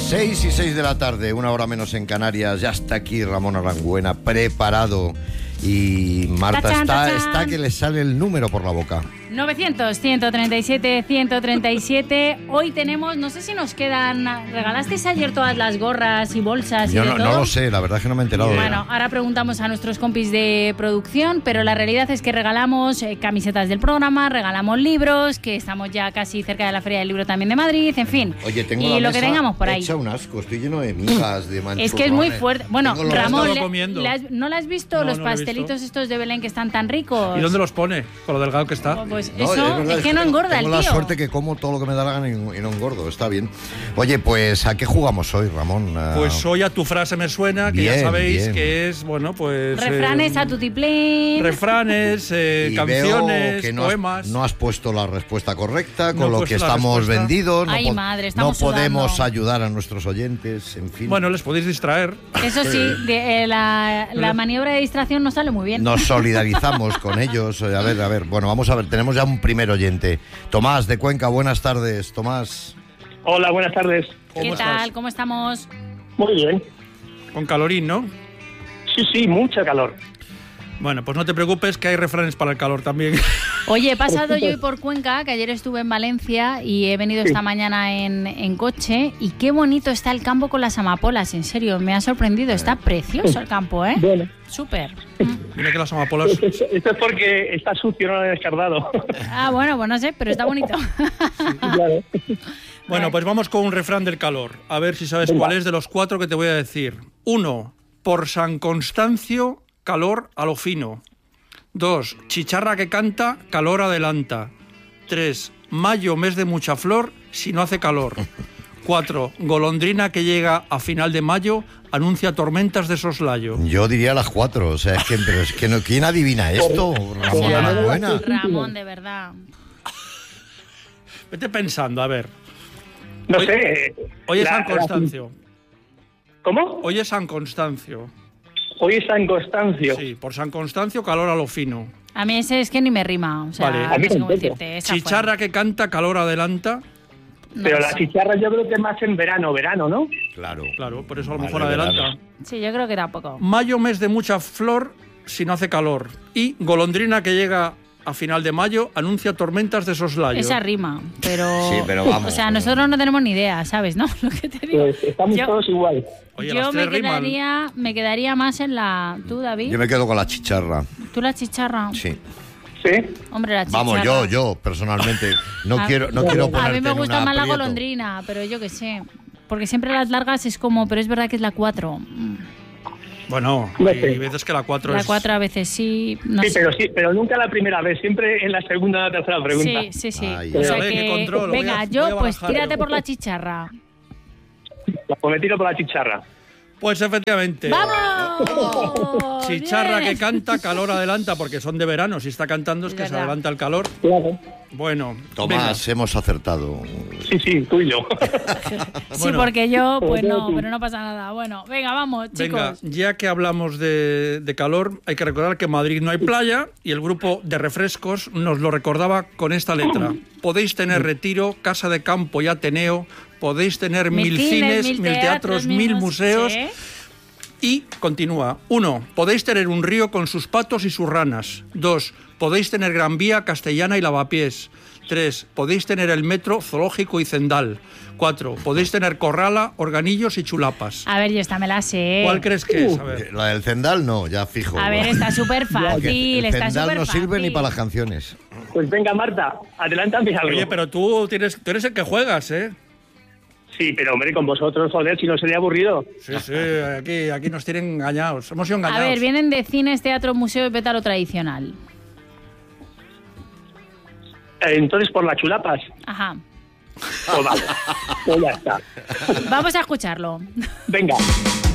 6:06 de la tarde, 1 hora menos en Canarias. Ya está aquí Ramón Arangüena, preparado. Y Marta está que le sale el número por la boca. 900-137-137. Hoy tenemos, no sé si nos quedan... ¿Regalasteis ayer todas las gorras y bolsas Yo y de todo? No lo sé, la verdad es que no me he enterado. Bueno, ahora preguntamos a nuestros compis de producción, pero la realidad es que regalamos camisetas del programa, regalamos libros, que estamos ya casi cerca de la Feria del Libro también de Madrid, en fin. Oye, tengo y la lo que tengamos por ahí. hecha un asco, estoy lleno de migas, de manchurrones. Es que es muy fuerte. Bueno, Ramón, ¿no le has visto los pastelitos estos de Belén que están tan ricos? ¿Y dónde los pone? Con lo delgado que está. Pues eso es que no engorda el tío. Tengo la suerte que como todo lo que me da la gana y no engordo, está bien. Oye, pues ¿a qué jugamos hoy, Ramón? Pues hoy a tu frase me suena, que ya sabéis que es, bueno, pues... refranes a tutiplén. Refranes, canciones, que poemas. No has puesto la respuesta correcta, con lo que estamos vendidos. Ay, madre, estamos no podemos sudando. ayudar a nuestros oyentes, en fin. Bueno, les podéis distraer. Eso sí, la maniobra de distracción no sale muy bien. Nos solidarizamos con ellos. A ver, bueno, vamos a ver, tenemos ya un primer oyente. Tomás, de Cuenca, buenas tardes, Tomás. Hola, buenas tardes. ¿Qué tal? ¿Cómo estamos? Muy bien. Con calorín, ¿no? Sí, mucho calor. Bueno, pues no te preocupes que hay refranes para el calor también. Oye, he pasado yo hoy por Cuenca, que ayer estuve en Valencia y he venido esta mañana en coche, y qué bonito está el campo con las amapolas, en serio, me ha sorprendido, está precioso el campo, ¿eh? Bueno. Súper. Mira que las amapolas... Esto es porque está sucio, no lo he descartado. Ah, bueno, pues no sé, pero está bonito. Claro. Bueno, pues vamos con un refrán del calor. A ver si sabes cuál es de los 4 que te voy a decir. 1. Por San Constancio, calor a lo fino. 2. Chicharra que canta, calor adelanta. 3. Mayo, mes de mucha flor, si no hace calor. 4. Golondrina que llega a final de mayo, anuncia tormentas de soslayo. Yo diría las 4, o sea, pero es que no, ¿quién adivina esto? Ramón Arangüena. Ramón, de verdad. Vete pensando, a ver. No sé. Hoy es San Constancio. ¿Cómo? Hoy es San Constancio. Hoy es San Constancio. Sí, por San Constancio, calor a lo fino. A mí ese es que ni me rima, o sea, Vale. no sé cómo decirte. Chicharra que canta, calor adelanta. Pero la chicharra yo creo que es más en verano, ¿no? Claro, por eso a lo mejor adelanta. Sí, yo creo que tampoco. Mayo, mes de mucha flor, si no hace calor. Y golondrina que llega a final de mayo, anuncia tormentas de soslayo. Esa rima, pero... Sí, pero vamos. O sea, nosotros no tenemos ni idea, ¿sabes? ¿No? Lo que te digo. Pues estamos todos igual. Oye, Yo me quedaría más en la... ¿Tú, David? Yo me quedo con la chicharra. ¿Tú la chicharra? Sí. ¿Sí? Hombre, la chicharra. Vamos, yo personalmente no quiero ponerte A mí me en gusta un más la aprieto. golondrina, pero yo qué sé. Porque siempre las largas es como... Pero es verdad que es la 4. Bueno, No hay sé. veces que la 4 es... La 4 a veces sí. No sé. Pero nunca la primera vez, siempre en la segunda o la tercera pregunta. Sí. Ay, O sea a ver, que, qué control, venga, voy a yo pues barajar. tírate por la chicharra. Pues me tiro por la chicharra. Pues efectivamente. ¡Vamos! Chicharra Bien. que canta, calor adelanta, porque son de verano. Si está cantando es Es que se verdad. adelanta el calor. Claro. Bueno, Tomás, hemos acertado. Sí, tú y yo. Sí, Bueno. porque yo, pues Pues no, tú. pero no pasa nada. Bueno, venga, vamos, venga, chicos. ya que hablamos de calor, hay que recordar que en Madrid no hay playa y el grupo de refrescos nos lo recordaba con esta letra. Podéis tener retiro, casa de campo y ateneo, podéis tener 1000 cines, 1000 teatros, 1000 museos. Sí. Y continúa. 1. Podéis tener un río con sus patos y sus ranas. 2. Podéis tener Gran Vía, Castellana y Lavapiés. 3. Podéis tener el metro, zoológico y Zendal. 4. Podéis tener Corrala, Organillos y Chulapas. A ver, yo esta me la sé. ¿Cuál crees que es? A ver. La del Zendal no, ya fijo. A ver, está súper fácil. El Está Zendal súper no fácil. sirve ni para las canciones. Pues venga, Marta, adelántame algo. Oye, pero tú eres el que juegas, ¿eh? Sí, pero hombre, con vosotros, joder, si no sería aburrido. Sí, aquí nos tienen engañados. Hemos sido A engañados. ver, vienen de cines, teatro, museo y pétalo tradicional. Entonces, por las chulapas. Ajá. Pues vale. Pues ya está. Vamos a escucharlo. Venga.